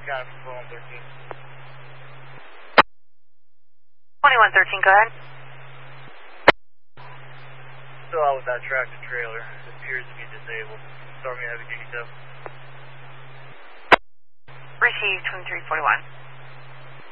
got it from 2113. 2113, go ahead. Still out with that tractor trailer. It appears to be disabled. Stormy heavy duty stuff. Received 2341.